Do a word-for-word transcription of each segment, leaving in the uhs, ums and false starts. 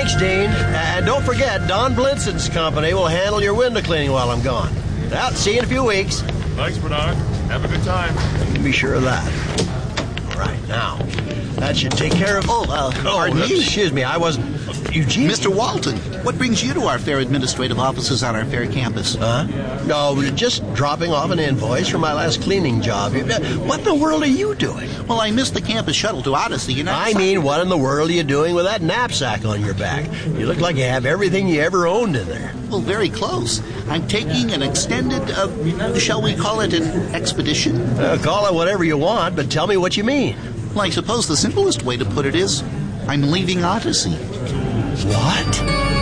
Thanks, Dean. And don't forget, Don Blinson's company will handle your window cleaning while I'm gone. Well, see you in a few weeks. Thanks, Bernard. Have a good time. You can be sure of that. All right, now, that should take care of... Oh, uh, pardon oh, me. Excuse me, I wasn't... Eugene? Mister Walton, what brings you to our fair administrative offices on our fair campus? Huh? No, just dropping off an invoice for my last cleaning job. What in the world are you doing? Well, I missed the campus shuttle to Odyssey, and I mean, what in the world are you doing with that knapsack on your back? You look like you have everything you ever owned in there. Well, very close. I'm taking an extended, uh, shall we call it an expedition? Uh, call it whatever you want, but tell me what you mean. Well, I suppose the simplest way to put it is, I'm leaving Odyssey. What?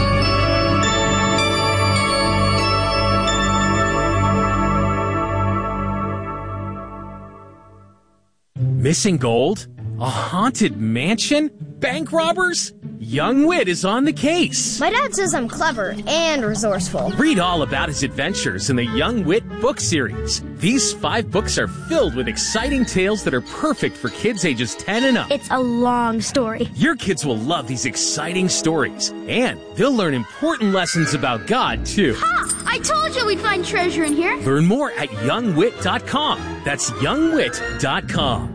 Missing gold? A haunted mansion? Bank robbers? Young Wit is on the case. My dad says I'm clever and resourceful. Read all about his adventures in the Young Wit book series. These five books are filled with exciting tales that are perfect for kids ages ten and up. It's a long story. Your kids will love these exciting stories, and they'll learn important lessons about God, too. Ha! I told you we'd find treasure in here. Learn more at young wit dot com. That's young wit dot com.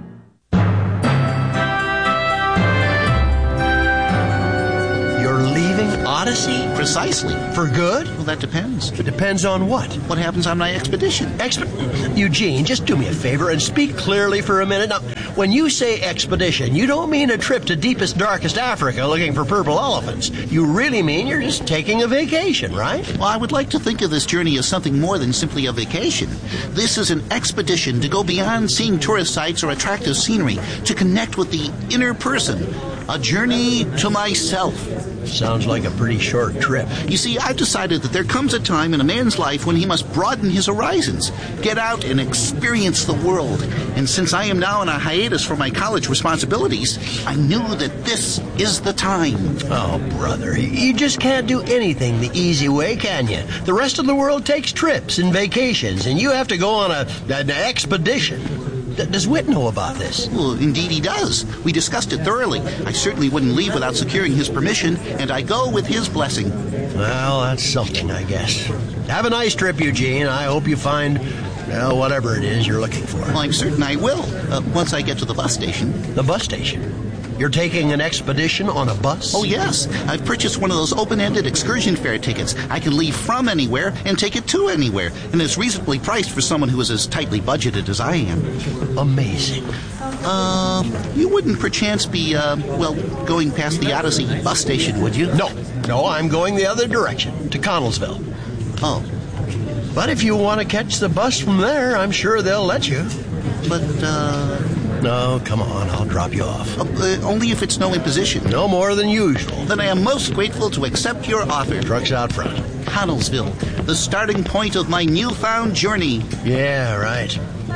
Odyssey? Precisely. For good? Well, that depends. It depends on what? What happens on my expedition? Exp- Eugene, just do me a favor and speak clearly for a minute. Now, when you say expedition, you don't mean a trip to deepest, darkest Africa looking for purple elephants. You really mean you're just taking a vacation, right? Well, I would like to think of this journey as something more than simply a vacation. This is an expedition to go beyond seeing tourist sites or attractive scenery, to connect with the inner person. A journey to myself. Sounds like a pretty short trip. You see, I've decided that there comes a time in a man's life when he must broaden his horizons, get out and experience the world. And since I am now on a hiatus from my college responsibilities, I knew that this is the time. Oh, brother, you just can't do anything the easy way, can you? The rest of the world takes trips and vacations, and you have to go on a, an expedition. Does Whit know about this? Well, indeed he does. We discussed it thoroughly. I certainly wouldn't leave without securing his permission, and I go with his blessing. Well, that's something, I guess. Have a nice trip, Eugene. I hope you find, well, whatever it is you're looking for. Well, I'm certain I will, uh, once I get to the bus station. The bus station? You're taking an expedition on a bus? Oh, yes. I've purchased one of those open-ended excursion fare tickets. I can leave from anywhere and take it to anywhere, and it's reasonably priced for someone who is as tightly budgeted as I am. Amazing. Uh, you wouldn't perchance be, uh, well, going past the Odyssey bus station, would you? No. No, I'm going the other direction, to Connellsville. Oh. But if you want to catch the bus from there, I'm sure they'll let you. But, uh... No, come on, I'll drop you off. Uh, uh, only if it's no imposition. No more than usual. Then I am most grateful to accept your offer. Truck's out front. Connellsville, the starting point of my newfound journey. Yeah, right.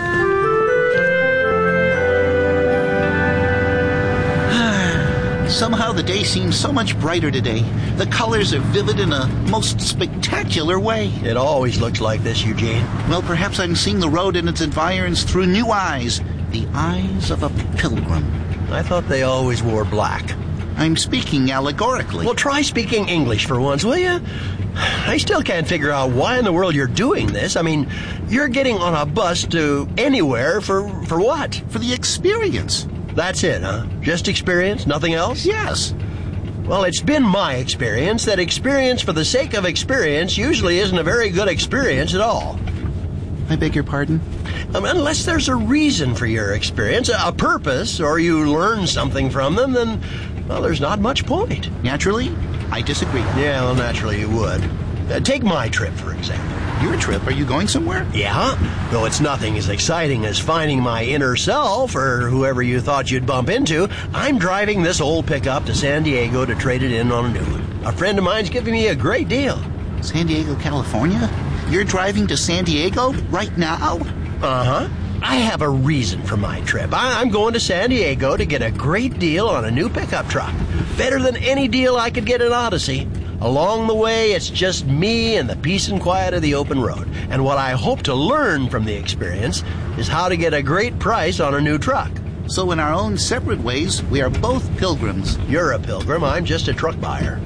Somehow the day seems so much brighter today. The colors are vivid in a most spectacular way. It always looks like this, Eugene. Well, perhaps I'm seeing the road and its environs through new eyes. The eyes of a pilgrim. I thought they always wore black. I'm speaking allegorically. Well, try speaking English for once, will you? I still can't figure out why in the world you're doing this. I mean, you're getting on a bus to anywhere for, for what? For the experience. That's it, huh? Just experience, nothing else? Yes. Well, it's been my experience that experience for the sake of experience usually isn't a very good experience at all. I beg your pardon? Um, unless there's a reason for your experience, a purpose, or you learn something from them, then, well, there's not much point. Naturally, I disagree. Yeah, well, naturally you would. Uh, take my trip, for example. Your trip? Are you going somewhere? Yeah, though it's nothing as exciting as finding my inner self, or whoever you thought you'd bump into. I'm driving this old pickup to San Diego to trade it in on a new one. A friend of mine's giving me a great deal. San Diego, California? You're driving to San Diego right now? Uh-huh. I have a reason for my trip. I- I'm going to San Diego to get a great deal on a new pickup truck. Better than any deal I could get in Odyssey. Along the way, it's just me and the peace and quiet of the open road. And what I hope to learn from the experience is how to get a great price on a new truck. So in our own separate ways, we are both pilgrims. You're a pilgrim. I'm just a truck buyer.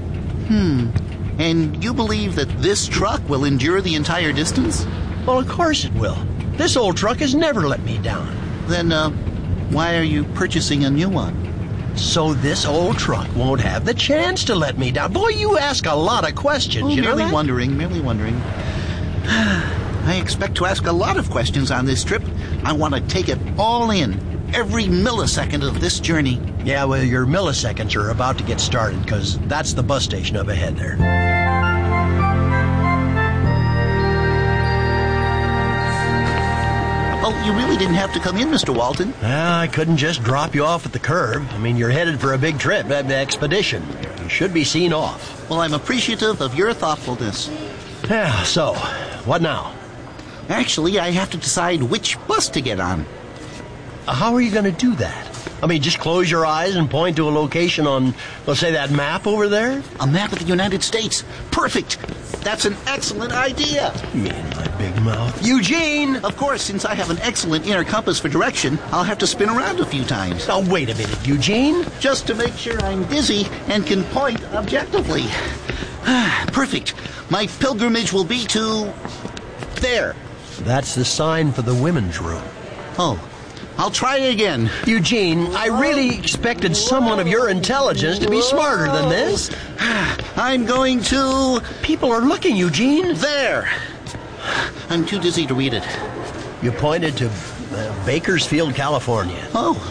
Hmm. And you believe that this truck will endure the entire distance? Well, of course it will. This old truck has never let me down. Then, uh, why are you purchasing a new one? So this old truck won't have the chance to let me down. Boy, you ask a lot of questions, Oh, you know merely that? wondering, merely wondering. I expect to ask a lot of questions on this trip. I want to take it all in, every millisecond of this journey. Yeah, well, your milliseconds are about to get started, because that's the bus station up ahead there. Oh, you really didn't have to come in, Mister Walton. Well, I couldn't just drop you off at the curb. I mean, you're headed for a big trip, an expedition. You should be seen off. Well, I'm appreciative of your thoughtfulness. Yeah, so, what now? Actually, I have to decide which bus to get on. How are you going to do that? I mean, just close your eyes and point to a location on, let's say, that map over there? A map of the United States. Perfect. That's an excellent idea. Me and my big mouth. Eugene! Of course, since I have an excellent inner compass for direction, I'll have to spin around a few times. Now, wait a minute, Eugene. Just to make sure I'm dizzy and can point objectively. Perfect. My pilgrimage will be to... there. That's the sign for the women's room. Oh, I'll try again. Eugene, I really expected someone of your intelligence to be smarter than this. I'm going to... People are looking, Eugene. there. I'm too dizzy to read it. You pointed to uh, Bakersfield, California. Oh,